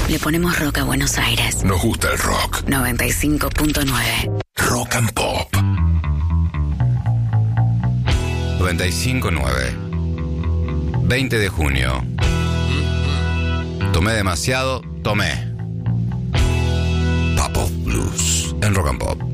Le ponemos rock a Buenos Aires. Nos gusta el rock. 95.9. Rock and Pop. 95.9. 20 de junio. Tomé demasiado, tomé. Pop of Blues en Rock and Pop.